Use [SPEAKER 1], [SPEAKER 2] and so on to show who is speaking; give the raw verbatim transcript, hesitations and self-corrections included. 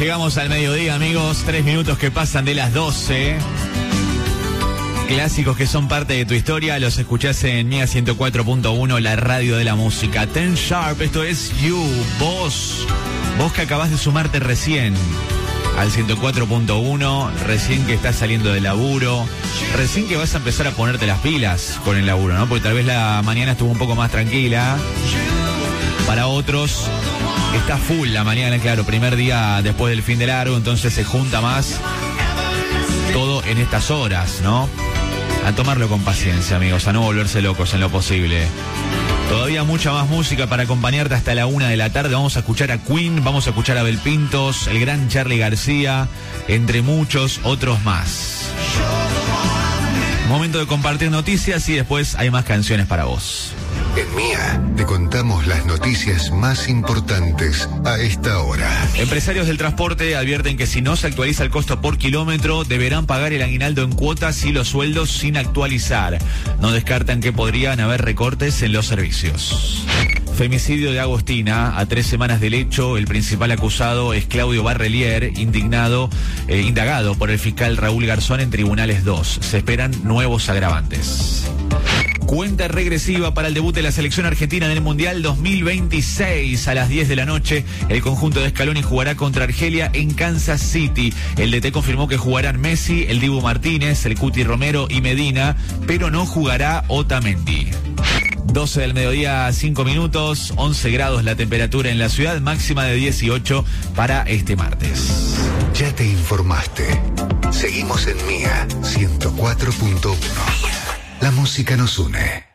[SPEAKER 1] Llegamos al mediodía, amigos. Tres minutos que pasan de las doce. Clásicos que son parte de tu historia, los escuchás en Mega ciento cuatro punto uno, la radio de la música. Ten Sharp, esto es You, vos, vos que acabás de sumarte recién al ciento cuatro punto uno, recién que estás saliendo del laburo, recién que vas a empezar a ponerte las pilas con el laburo, ¿no? Porque tal vez la mañana estuvo un poco más tranquila. Para otros está full la mañana, claro, primer día después del fin de largo, entonces se junta más todo en estas horas, ¿no? A tomarlo con paciencia, amigos, a no volverse locos en lo posible. Todavía mucha más música para acompañarte hasta la una de la tarde. Vamos a escuchar a Queen, vamos a escuchar a Bel Pintos, el gran Charly García, entre muchos otros más. Momento de compartir noticias y después hay más canciones para vos.
[SPEAKER 2] En Mía te contamos las noticias más importantes a esta hora.
[SPEAKER 1] Empresarios del transporte advierten que si no se actualiza el costo por kilómetro, deberán pagar el aguinaldo en cuotas y los sueldos sin actualizar. No descartan que podrían haber recortes en los servicios. Femicidio de Agostina, a tres semanas del hecho, el principal acusado es Claudio Barrelier, indignado, eh, indagado por el fiscal Raúl Garzón en Tribunales dos. Se esperan nuevos agravantes. Cuenta regresiva para el debut de la selección argentina en el Mundial dos mil veintiséis. A las diez de la noche, el conjunto de Scaloni jugará contra Argelia en Kansas City. El D T confirmó que jugarán Messi, el Dibu Martínez, el Cuti Romero y Medina, pero no jugará Otamendi. doce del mediodía, cinco minutos, once grados la temperatura en la ciudad, máxima de dieciocho para este martes.
[SPEAKER 2] Ya te informaste. Seguimos en Mía ciento cuatro punto uno. La música nos une.